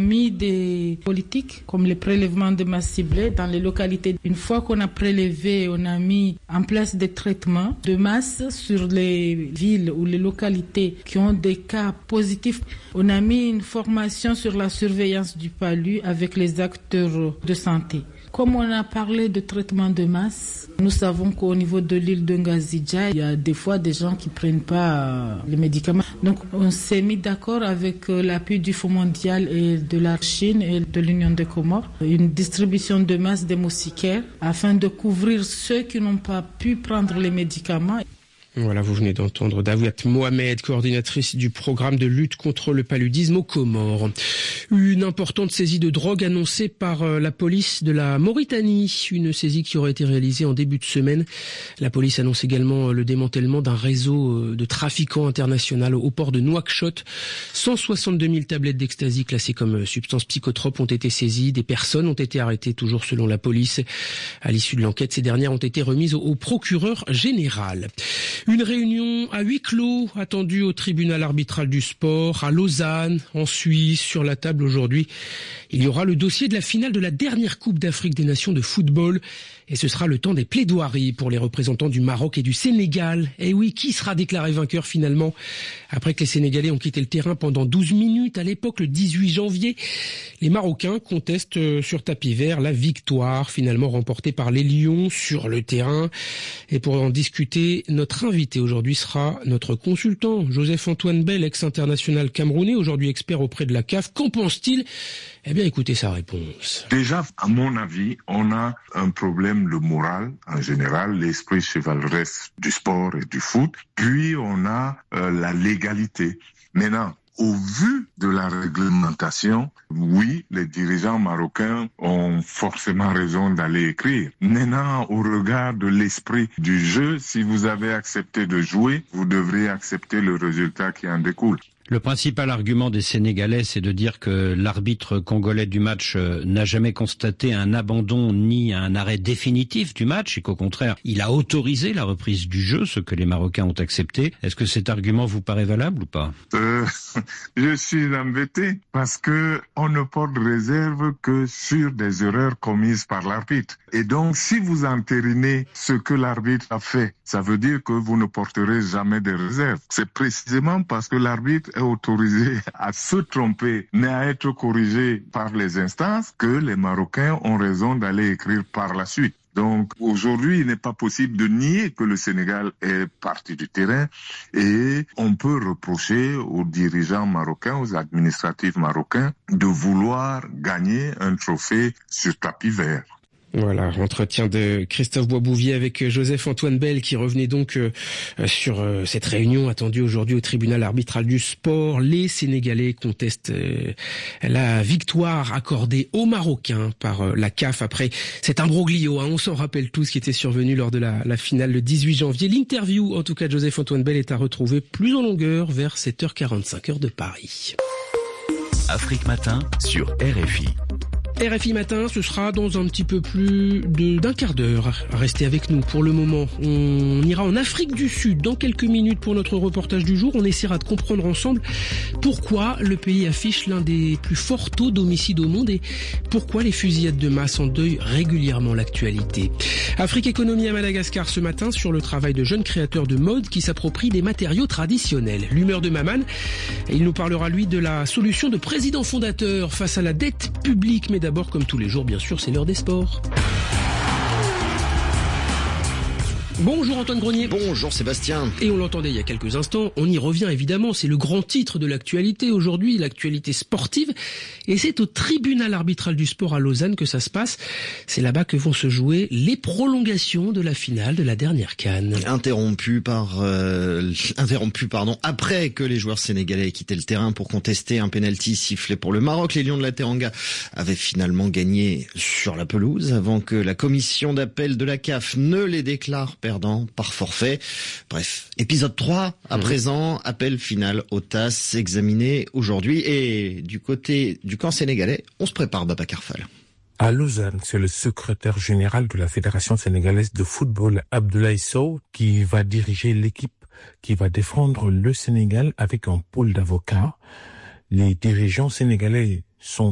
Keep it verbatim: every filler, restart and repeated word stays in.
mis des politiques comme les prélèvements de masse ciblés dans les localités. Une fois qu'on a prélevé, on a mis en place des traitements de masse sur les villes ou les localités qui ont des cas positifs. On a mis une formation sur la surveillance du palu avec les acteurs de santé. Comme on a parlé de traitement de masse, nous savons qu'au niveau de l'île de Ngazidja, il y a des fois des gens qui ne prennent pas les médicaments. Donc on s'est mis d'accord avec l'appui du Fonds mondial et de la Chine et de l'Union des Comores, une distribution de masse des moustiquaires afin de couvrir ceux qui n'ont pas pu prendre les médicaments. Voilà, vous venez d'entendre Dawiat Mohamed, coordinatrice du programme de lutte contre le paludisme aux Comores. Une importante saisie de drogue annoncée par la police de la Mauritanie. Une saisie qui aurait été réalisée en début de semaine. La police annonce également le démantèlement d'un réseau de trafiquants international au port de Nouakchott. cent soixante-deux mille tablettes d'ecstasy classées comme substances psychotropes ont été saisies. Des personnes ont été arrêtées, toujours selon la police. À l'issue de l'enquête, ces dernières ont été remises au procureur général. Une réunion à huis clos attendue au tribunal arbitral du sport à Lausanne, en Suisse. Sur la table aujourd'hui, il y aura le dossier de la finale de la dernière Coupe d'Afrique des Nations de football. Et ce sera le temps des plaidoiries pour les représentants du Maroc et du Sénégal. Et oui, qui sera déclaré vainqueur finalement? Après que les Sénégalais ont quitté le terrain pendant douze minutes, à l'époque le dix-huit janvier, les Marocains contestent sur tapis vert la victoire finalement remportée par les Lions sur le terrain. Et pour en discuter, notre invité aujourd'hui sera notre consultant, Joseph-Antoine Bell, ex-international camerounais, aujourd'hui expert auprès de la C A F. Qu'en pense-t-il? Eh bien, écoutez sa réponse. Déjà, à mon avis, on a un problème, le moral en général, l'esprit chevaleresque du sport et du foot. Puis, on a euh, la légalité. Maintenant, au vu de la réglementation, oui, les dirigeants marocains ont forcément raison d'aller écrire. Maintenant, au regard de l'esprit du jeu, si vous avez accepté de jouer, vous devriez accepter le résultat qui en découle. Le principal argument des Sénégalais, c'est de dire que l'arbitre congolais du match n'a jamais constaté un abandon ni un arrêt définitif du match et qu'au contraire, il a autorisé la reprise du jeu, ce que les Marocains ont accepté. Est-ce que cet argument vous paraît valable ou pas? euh, Je suis embêté parce que on ne porte réserve que sur des erreurs commises par l'arbitre. Et donc, si vous entérinez ce que l'arbitre a fait, ça veut dire que vous ne porterez jamais de réserve. C'est précisément parce que l'arbitre est autorisé à se tromper, mais à être corrigé par les instances, que les Marocains ont raison d'aller écrire par la suite. Donc aujourd'hui, il n'est pas possible de nier que le Sénégal est parti du terrain et on peut reprocher aux dirigeants marocains, aux administratifs marocains de vouloir gagner un trophée sur tapis vert. Voilà, entretien de Christophe Boisbouvier avec Joseph-Antoine Bell qui revenait donc euh, sur euh, cette réunion attendue aujourd'hui au tribunal arbitral du sport. Les Sénégalais contestent euh, la victoire accordée aux Marocains par euh, la C A F après cet imbroglio. Hein, on s'en rappelle tous qui était survenu lors de la, la finale le dix-huit janvier. L'interview, en tout cas de Joseph-Antoine Bell, est à retrouver plus en longueur vers sept heures quarante-cinq heure de Paris. Afrique Matin sur R F I. R F I Matin, ce sera dans un petit peu plus de, d'un quart d'heure. Restez avec nous pour le moment. On ira en Afrique du Sud dans quelques minutes pour notre reportage du jour. On essaiera de comprendre ensemble pourquoi le pays affiche l'un des plus forts taux d'homicide au monde et pourquoi les fusillades de masse endeuillent régulièrement l'actualité. Afrique Économie à Madagascar ce matin sur le travail de jeunes créateurs de mode qui s'approprient des matériaux traditionnels. L'humeur de Maman, il nous parlera lui de la solution de président fondateur face à la dette publique. Mais d'abord, comme tous les jours, bien sûr, c'est l'heure des sports. Bonjour Antoine Grenier. Bonjour Sébastien. Et on l'entendait il y a quelques instants, on y revient évidemment, c'est le grand titre de l'actualité aujourd'hui, l'actualité sportive, et c'est au tribunal arbitral du sport à Lausanne que ça se passe. C'est là-bas que vont se jouer les prolongations de la finale de la dernière CAN. Interrompu par, euh, interrompu pardon, après que les joueurs sénégalais aient quitté le terrain pour contester un penalty sifflé pour le Maroc. Les Lions de la Teranga avaient finalement gagné sur la pelouse avant que la commission d'appel de la C A F ne les déclare perdant par forfait. Bref, épisode trois, à mmh. présent, appel final au T A S examiné aujourd'hui. Et du côté du camp sénégalais, on se prépare, Babacar Fall. À Lausanne, c'est le secrétaire général de la Fédération sénégalaise de football, Abdoulaye Sow, qui va diriger l'équipe qui va défendre le Sénégal avec un pôle d'avocats. Les dirigeants sénégalais sont